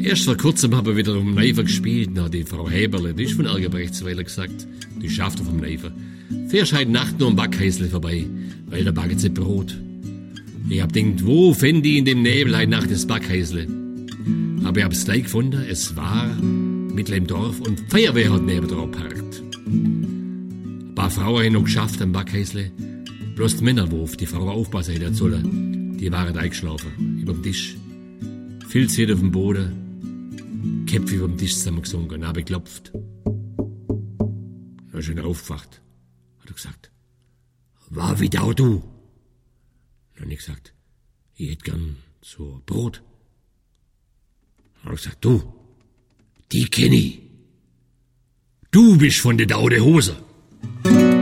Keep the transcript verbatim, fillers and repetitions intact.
Erst vor kurzem haben wir wieder um Neifer gespielt. Na, die Frau Heberle, die ist von Ergebrechtsweiler gesagt. Die schafft er vom Neifer. Fährst heute Nacht nur am Backhäusle vorbei, weil da backen sie Brot. Ich hab denkt, wo fänd ich in dem Nebel heute Nacht das Backhäusle? Aber ich hab's gleich gefunden, es war mitten im Dorf und die Feuerwehr hat neben dran geparkt. Ein paar Frauen haben noch geschafft am Backhäusle. Bloß die Männer, wo auf die Frau aufpassen hätten sollen, die waren eingeschlafen, überm Tisch. Filz auf dem Boden, Köpfe überm Tisch zusammengesunken, und habe geklopft. Dann ist er aufgewacht, hat er gesagt, war wieder auch du? Dann hab ich gesagt, ich hätt gern so Brot. Dann hat er gesagt, du, die kenn ich. Du bist von der Daude Hose.